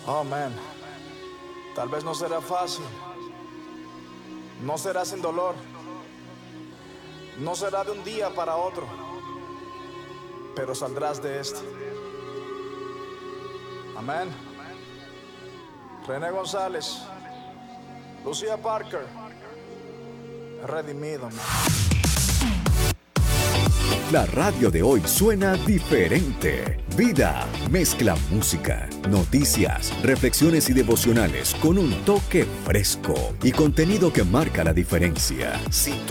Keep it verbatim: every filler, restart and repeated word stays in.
Oh, man. Tal vez no será fácil. No será sin dolor. No será de un día para otro. Pero saldrás de esto. Amén. René González, Lucía Parker, redimido, man. La radio de hoy suena diferente. Vida mezcla música, noticias, reflexiones y devocionales con un toque fresco y contenido que marca la diferencia.